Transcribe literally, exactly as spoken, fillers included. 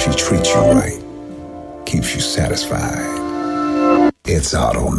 She treats you right, keeps you satisfied. It's Auto